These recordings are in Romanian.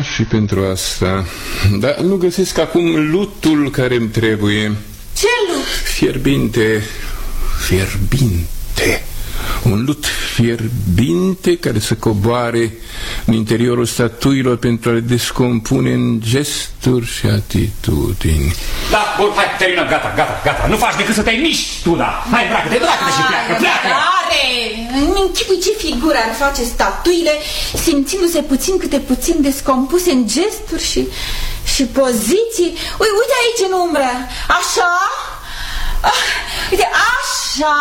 și pentru asta. Dar nu găsesc acum lutul care îmi trebuie. Ce lut? Fierbinte. Un lut fierbinte care să coboare în interiorul statuilor pentru a le descompune în gesturi și atitudini. Da, bun, hai, terminăm, gata. Nu faci decât să te miști tu, da. Hai, îmbracă-te și pleacă. Are! Închipui ce figură ar face statuile, simțindu-se puțin câte puțin descompuse în gesturi și poziții. Uite aici în umbră. Așa. Uite, așa.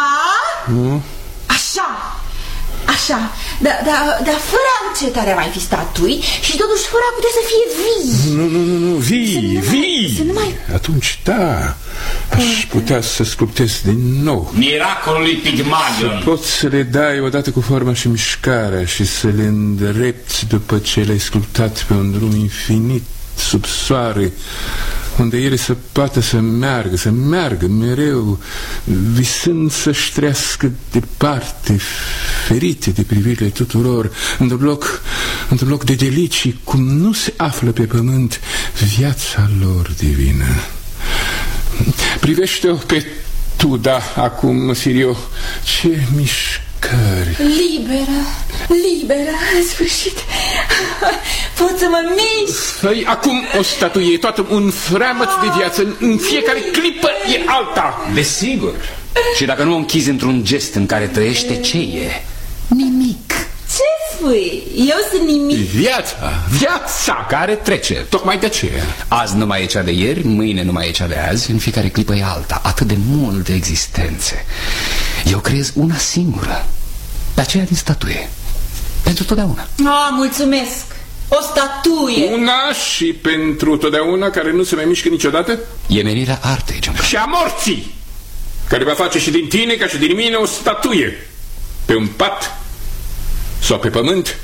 Dar fără încetare a mai fi statui și totuși fără a putea să fie vii. Nu, vii. Să nu mai... Atunci, da, aș putea să sculptez din nou. Miracolul lui Pigmalion. Poți să le dai odată cu forma și mișcarea și să le îndrepți după ce le-ai sculptat pe un drum infinit sub soare, unde ele să poată să meargă mereu, visând să-și trească departe, ferite de privirile tuturor, într-un loc de delicii, cum nu se află pe pământ viața lor divină. Privește-o pe Tuda acum, Sirio, ce mișcări! Liberă, în sfârșit. Pot să mă mișc. Păi, acum o statuie, toată un freamăt de viață, în fiecare clipă e alta. Desigur. Și dacă nu o închizi într-un gest în care trăiește, ce e? Nimic. Ce spui? Eu sunt nimic. Viața care trece. Tocmai de aceea. Azi nu mai e cea de ieri, mâine nu mai e cea de azi, în fiecare clipă e alta. Atât de multe existențe. Eu creez una singură, pe aceea din statuie, pentru totdeauna. Mulțumesc. O statuie. Una și pentru totdeauna, care nu se mai mișcă niciodată? E menirea artei, John. Și a morții, care va face și din tine ca și din mine o statuie, pe un pat sau pe pământ,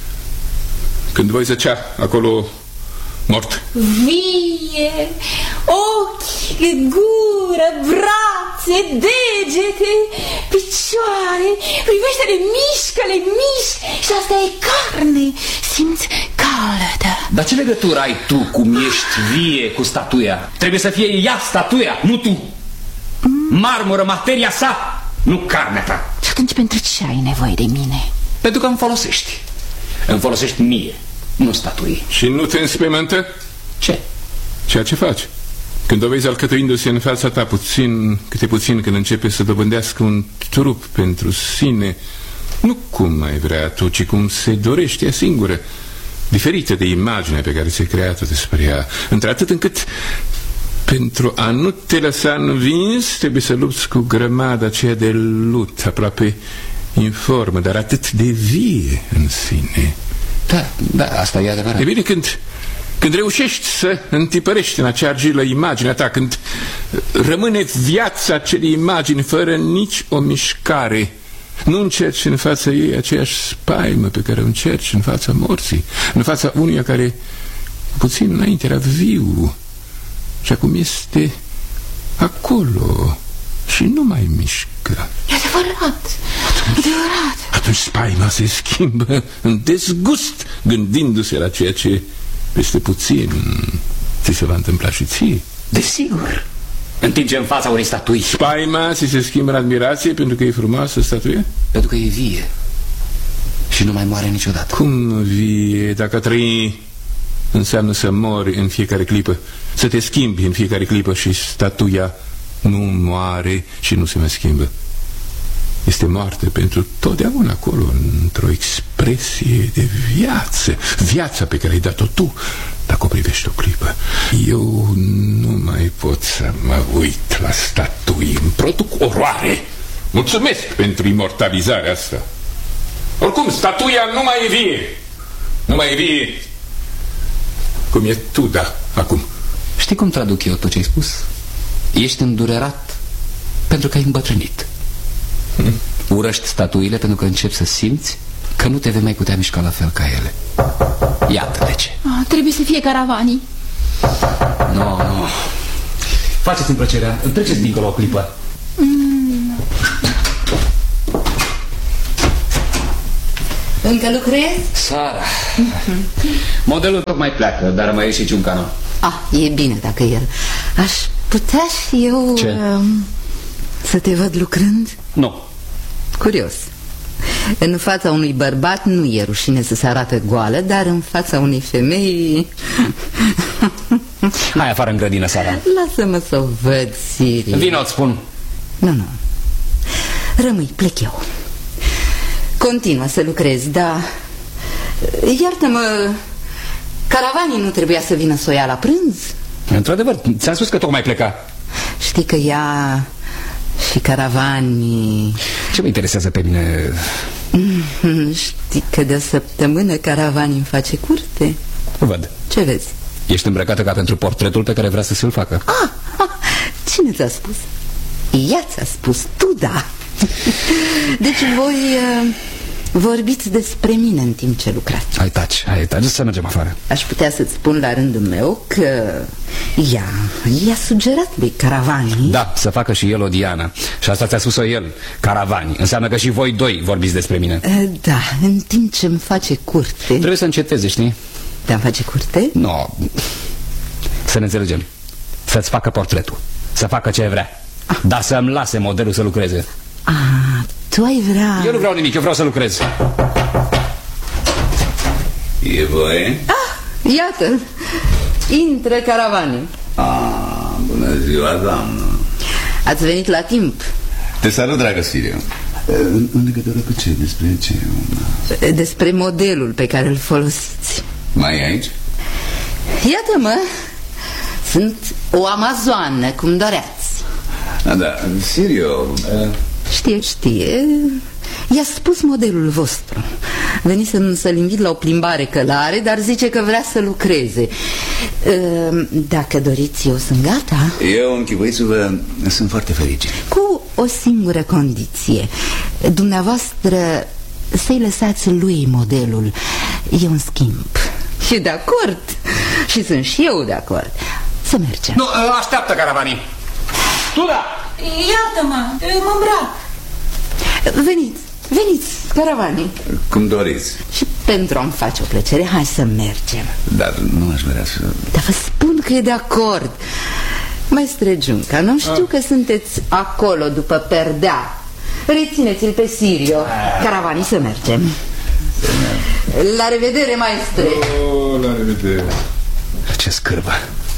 când voi zăcea acolo mort. Vie, ochi, gură, brațe, degete, picioare. Privește-le, mișcă-le, și asta e carne. Simți caldă. Dar ce legătură ai tu, cum ești vie, cu statuia? Trebuie să fie ea statuia, nu tu. Marmură, materia sa, nu carnea ta. Și atunci pentru ce ai nevoie de mine? Pentru că îmi folosești. Îmi folosești mie, nu statui. Și nu te înspăimântă? Ce? Ceea ce faci. Când o vezi alcătuindu-se în fața ta câte puțin, când începe să dobândească un trup pentru sine, nu cum mai vrea tu, ci cum se dorește ea singură, diferită de imaginea pe care ți-ai creat-o despre ea, într-atât încât pentru a nu te lăsa învins trebuie să lupți cu grămada aceea de lut, aproape informă, dar atât de vie în sine. Da, asta e adevărat. E bine, când reușești să întipărești în acea argilă imaginea ta, când rămâne viața acelei imagini fără nici o mișcare, nu încerci în fața ei aceeași spaimă pe care o încerci în fața morții, în fața unuia care puțin înainte era viu și acum este acolo și nu mai mișcă. E adevărat. Atunci spaima se schimbă în dezgust, gândindu-se la ceea ce peste puțin ți se va întâmpla și ție. Desigur. În timp ce în fața unei statui spaima ți se schimbă în admirație pentru că e frumoasă statuie? Pentru că e vie și nu mai moare niciodată. Cum vie? Dacă trăi înseamnă să mori în fiecare clipă, să te schimbi în fiecare clipă, și statuia nu moare și nu se mai schimbă. Este moarte pentru totdeauna acolo, într-o expresie de viață. Viața pe care ai dat-o tu, dacă o privești o clipă. Eu nu mai pot să mă uit la statui, îmi produc oroare. Mulțumesc pentru imortalizarea asta. Oricum, statuia nu mai e vie. Nu mai e vie cum e Tuda acum. Știi cum traduc eu tot ce ai spus? Ești îndurerat pentru că ai îmbătrânit. Urăști statuile pentru că începi să simți că nu te vei mai putea mișca la fel ca ele. Iată de ce. Trebuie să fie caravanii. Nu. Faceți-mi plăcerea, treceți dincolo o clipă. Încă lucrezi? Sara, modelul tocmai pleacă, dar mai e și Ciuncanu. E bine dacă el. Aș putea și eu... Ce? Să te văd lucrând? Nu. Curios. În fața unui bărbat nu e rușine să se arate goală, dar în fața unei femei... Hai afară în grădină, Sara. Lasă-mă să o văd, Siri. Vino-ți spun. Nu. Rămâi, plec eu. Continuă să lucrezi, dar... Iartă-mă, Caravanii nu trebuia să vină să o ia la prânz? Într-adevăr, ți-am spus că tocmai pleca. Știi că ea și Caravanii... Ce mă interesează pe mine? Știi că de o săptămână Caravanii îmi face curte? Văd. Ce vezi? Ești îmbrăcată ca pentru portretul pe care vrea să ți-l facă. Cine ți-a spus? Ea ți-a spus, tu da. Deci voi vorbiți despre mine în timp ce lucrați. Hai taci, să mergem afară. Aș putea să-ți spun la rândul meu că i-a sugerat lui Caravanii. Da, să facă și el o Diana. Și asta ți-a spus-o el, Caravanii. Înseamnă că și voi doi vorbiți despre mine. Da, în timp ce îmi face curte. Trebuie să înceteze, știi? Te-am face curte? No. Să ne înțelegem. Să-ți facă portretul, să facă ce vrea, dar să-mi lase modelul să lucreze. Tu ai vrea... Eu nu vreau nimic, eu vreau să lucrez. E voie? Iată, intră Caravanii. Bună ziua, doamnă. Ați venit la timp. Te salut, dragă Sirio. În legătură cu ce? Despre ce? Despre modelul pe care îl folosiți. Mai e aici? Iată-mă, sunt o amazoană, cum doreați. Da, Sirio... Știe. I-a spus modelul vostru. Venisem să-l invit la o plimbare călare, dar zice că vrea să lucreze. Dacă doriți, eu sunt gata. Eu, închipuiți-vă, sunt foarte fericit. Cu o singură condiție. Dumneavoastră să-i lăsați lui modelul. Eu în schimb. Și de acord. Și sunt și eu de acord. Să mergem. Nu, așteaptă, Caravanii. Tu da! Iată-mă, mă îmbrac. Veniți, Caravanii. Cum doriți. Și pentru a-mi face o plăcere, hai să mergem. Dar nu aș vrea să... Dar vă spun că e de acord. Maestre Giunca, nu știu că sunteți acolo după perdea. Rețineți-l pe Sirio. Caravanii, să mergem. La revedere, maestre. La revedere. Ce scârbă.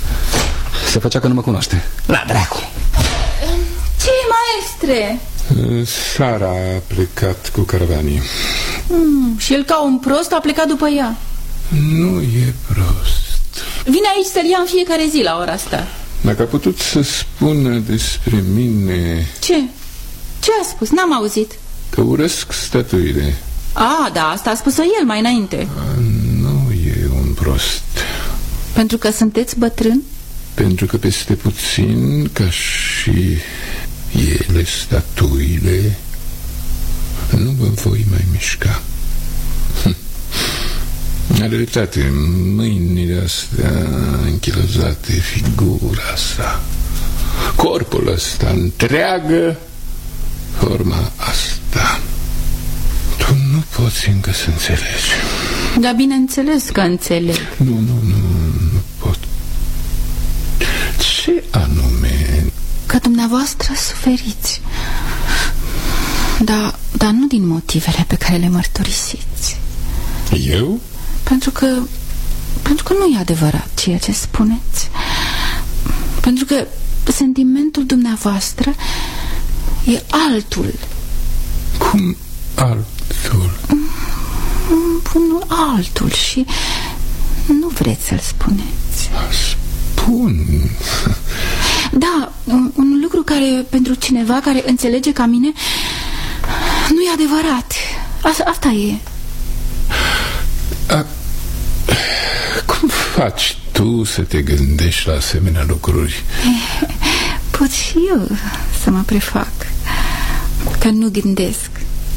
Se făcea că nu mă cunoaște. La dracu. Ce, maestre? Sara a plecat cu Caravanii. Și el, ca un prost, a plecat după ea. Nu e prost. Vine aici să-l ia în fiecare zi la ora asta. Dacă a putut să spună despre mine... Ce? Ce a spus? N-am auzit. Că urăsc statuile. Da, asta a spus-o el mai înainte. Nu e un prost. Pentru că sunteți bătrân? Pentru că peste puțin, ca și ele, statuile, nu vă voi mai mișca. Are dreptate, mâinile astea închilăzate, figura asta, corpul ăsta întreagă, forma asta. Tu nu poți încă să înțelegi. Da, bineînțeles că înțeleg. Nu pot. Ce anume? Că dumneavoastră suferiți. Dar nu din motivele pe care le mărturisiți. Eu? Pentru că nu e adevărat ceea ce spuneți. Pentru că sentimentul dumneavoastră e altul. Cum altul? Unul altul și nu vreți să-l spuneți. Spun. Da, un lucru care pentru cineva care înțelege ca mine nu e adevărat. Asta e. Cum faci tu să te gândești la asemenea lucruri? Pot și eu să mă prefac că nu gândesc.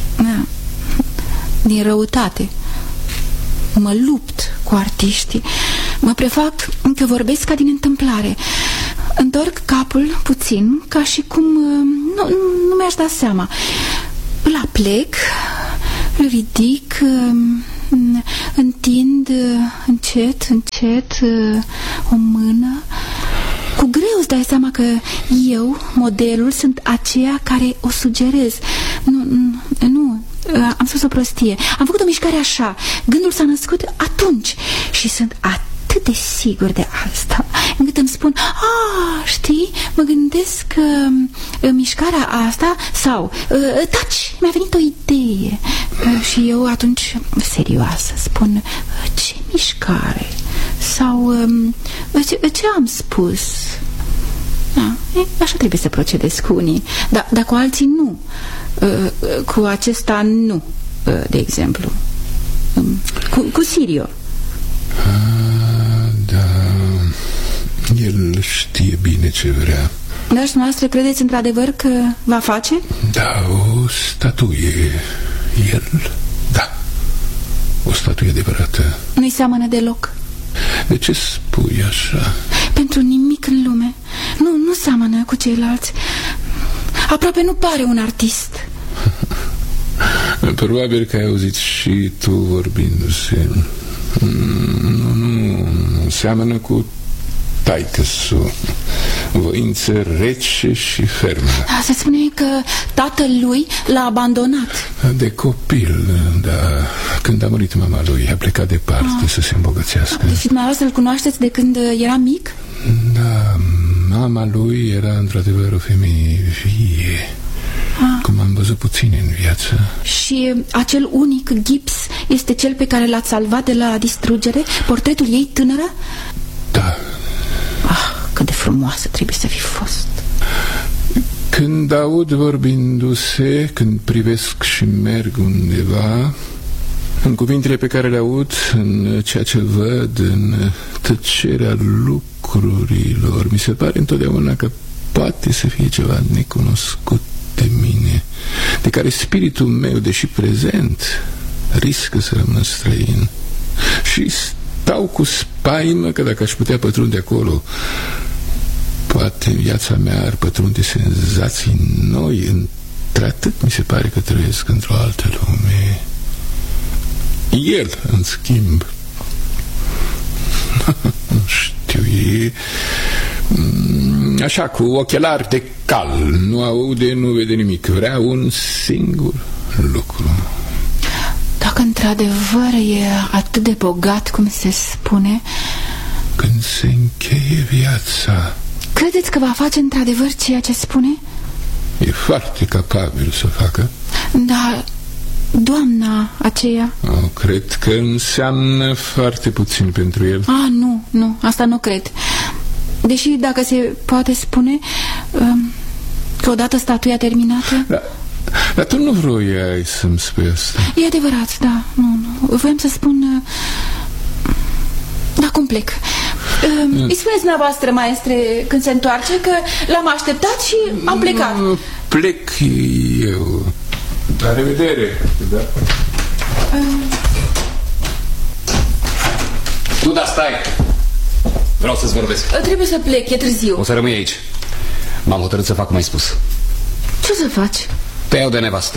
Din răutate mă lupt cu artiștii. Mă prefac că vorbesc ca din întâmplare. Întorc capul puțin, ca și cum nu mi-aș da seama. Îl aplec, îl ridic, întind încet, încet o mână. Cu greu îți dai seama că eu, modelul, sunt aceea care o sugerez. Nu, am spus o prostie. Am făcut o mișcare așa. Gândul s-a născut atunci și sunt atât de sigur de asta încât îmi spun: știi, mă gândesc că mișcarea asta sau taci, mi-a venit o idee. Și eu atunci, serioasă, spun: ce mișcare? Sau ce am spus? Așa trebuie să procedezi cu unii, dar cu alții nu. Cu acesta nu, de exemplu. Cu Sirio. Da, el știe bine ce vrea. Dar și noastră credeți într-adevăr că va face? Da, o statuie. El, da, o statuie adevărată. Nu-i seamănă deloc. De ce spui așa? Pentru nimic în lume. Nu seamănă cu ceilalți. Aproape nu pare un artist. Probabil că ai auzit și tu vorbindu-se. Nu seamănă cu taică-su. Voință rece și fermă. Se spune că tatăl lui l-a abandonat. De copil, da. Când a murit mama lui, a plecat departe să se îmbogățească. Și dumneavoastră îl cunoașteți de când era mic? Da, mama lui era într-adevăr o femeie vie, cum am văzut puțin în viață. Și acel unic gips este cel pe care l-ați salvat de la distrugere? Portretul ei tânără? Da. Cât de frumoasă trebuie să fi fost. Când aud vorbindu-se, când privesc și merg undeva, în cuvintele pe care le aud, în ceea ce văd, în tăcerea lucrurilor, mi se pare întotdeauna că poate să fie ceva necunoscut de mine, de care spiritul meu, deși prezent, riscă să rămână străin. Și stau cu spaimă că dacă aș putea pătrunde acolo, poate viața mea ar pătrunde senzații noi. Într-atât mi se pare că trăiesc într-o altă lume. El, în schimb, nu știu, e așa, cu ochelari de cal. Nu aude, nu vede nimic. Vrea un singur lucru. Dacă într-adevăr e atât de bogat cum se spune, când se încheie viața, credeți că va face într-adevăr ceea ce spune? E foarte capabil să facă. Da, doamna aceea. Cred că înseamnă foarte puțin pentru el. Nu, asta nu cred. Deși, dacă se poate spune, că odată statuia terminată... Dar tu nu vroiai să-mi spui asta. E adevărat, da. Nu. Voiam să spun... Da, cum plec? Îi spuneți dumneavoastră, maestre, când se întoarce, că l-am așteptat și am plecat. Plec eu. La revedere. Da? Tu, da, stai. Vreau să-ți vorbesc. Trebuie să plec, e târziu. O să rămâi aici. M-am hotărât să fac cum ai spus. Ce să faci? Te iau de nevastă.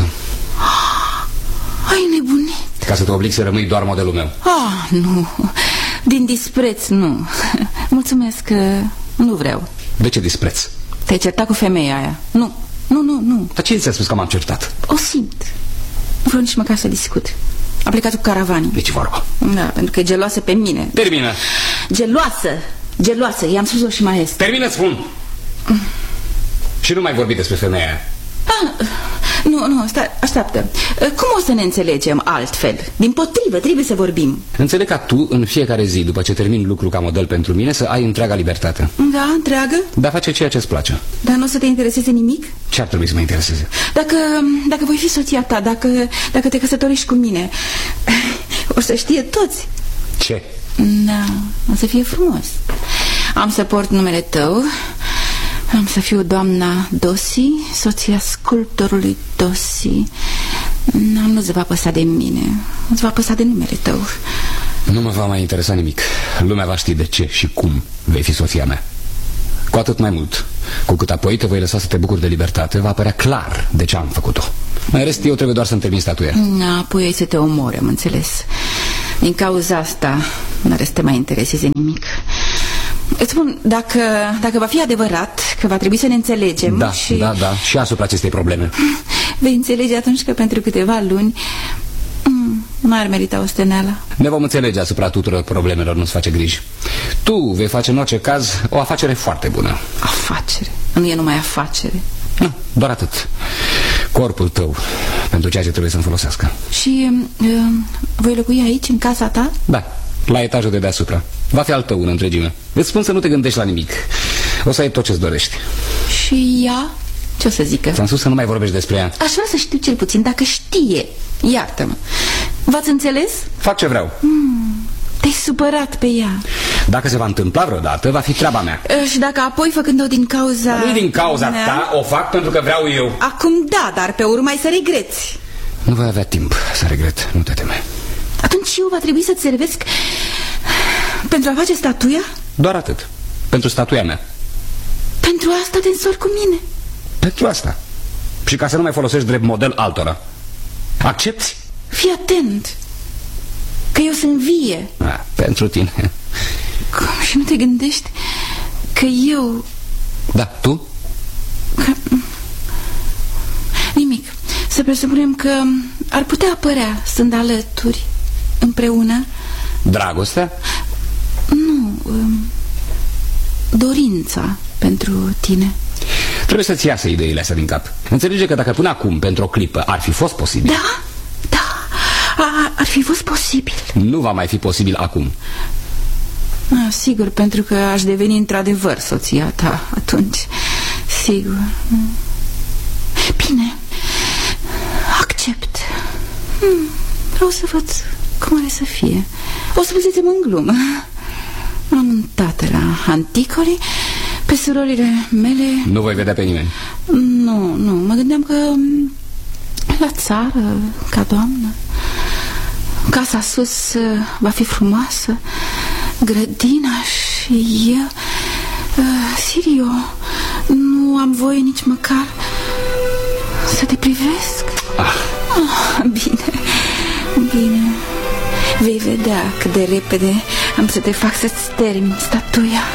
Ai nebunit. Ca să te oblig să rămâi doar modelul meu. Nu. Din dispreț, nu. Mulțumesc că nu vreau. De ce dispreț? Te-ai certat cu femeia aia. Nu. Dar cine ți-a spus că m-am certat? O simt. Nu vreau nici măcar să discut. A plecat cu caravanii. De ce vorba? Da, pentru că e geloasă pe mine. Termină. Geloasă, i-am spus-o și maestre. Termină, spun. Și nu mai vorbi despre femeia aia. Nu, stai, așteaptă. Cum o să ne înțelegem altfel? Dimpotrivă, trebuie să vorbim. Înțeleg ca tu, în fiecare zi, după ce termin lucru ca model pentru mine, să ai întreaga libertate. Da, întreagă? Dar face ceea ce-ți place. Dar nu o să te intereseze nimic? Ce ar trebui să mă intereseze? Dacă voi fi soția ta, dacă te căsătoriști cu mine, o să știe toți. Ce? Da, o să fie frumos. Am să port numele tău. Am să fiu doamna Dosi, soția sculptorului Dosi. Nu-ți va păsa de mine, îți va păsa de numele tău. Nu mă va mai interesa nimic. Lumea va ști de ce și cum vei fi soția mea. Cu atât mai mult, cu cât apoi te voi lăsa să te bucuri de libertate, va apărea clar de ce am făcut-o. În rest, eu trebuie doar să-mi termin statuia. Apoi ai să te omori, am înțeles. Din cauza asta n-are să te mai intereseze nimic. Îți spun, dacă va fi adevărat că va trebui să ne înțelegem. Da, și... da, și asupra acestei probleme. Vei înțelege atunci că pentru câteva luni n-ar merita osteneala. Ne vom înțelege asupra tuturor problemelor, nu-ți face griji. Tu vei face în orice caz o afacere foarte bună. Afacere? Nu e numai afacere. Nu, doar atât. Corpul tău, pentru ceea ce trebuie să-mi folosească. Și voi locui aici, în casa ta? Da, la etajul de deasupra. Va fi al tău în întregime. Îți spun să nu te gândești la nimic. O să ai tot ce-ți dorești. Și ea? Ce o să zică? Ți-am spus să nu mai vorbești despre ea. Aș vrea să știu cel puțin dacă știe. Iartă-mă. V-ați înțeles? Fac ce vreau. Te-ai supărat pe ea. Dacă se va întâmpla vreodată, va fi treaba mea. Și dacă apoi, făcând-o din cauza... Nu din cauza ta, o fac pentru că vreau eu. Acum da, dar pe urmă ai să regreți. Nu voi avea timp să regret, nu te teme. Atunci eu va trebui să-ți servesc pentru a face statuia? Doar atât. Pentru statuia mea. Pentru asta te însori cu mine? Pentru asta. Și ca să nu mai folosești drept model altora. Accepți? Fii atent, că eu sunt vie. Pentru tine. Cum? Și nu te gândești că eu... Da, tu? Nimic. Să presupunem că ar putea apărea, stând alături, împreună. Dragostea? Nu, dorința pentru tine. Trebuie să-ți iasă ideile astea din cap. Înțelege că dacă până acum, pentru o clipă, ar fi fost posibil... Da, ar fi fost posibil. Nu va mai fi posibil acum. Sigur, pentru că aș deveni într-adevăr soția ta atunci. Sigur. Bine, accept. Vreau să văd cum are să fie. O să pusesem în glumă. Am untat la Anticoli, pe surorile mele. Nu voi vedea pe nimeni. Nu, mă gândeam că la țară, ca doamnă. Casa sus va fi frumoasă, grădina și eu. Sirio, nu am voie nici măcar să te privesc. Bine. Vei vedea cât de repede am să te fac să-ți termini statuia.